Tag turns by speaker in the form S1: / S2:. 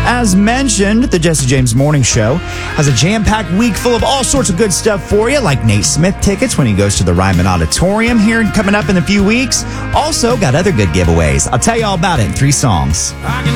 S1: As mentioned, the Jesse James Morning Show has a jam-packed week full of all sorts of good stuff for you, like Nate Smith tickets when he goes to the Ryman Auditorium here coming up in a few weeks. Also got other good giveaways. I'll tell you all about it in 3 songs.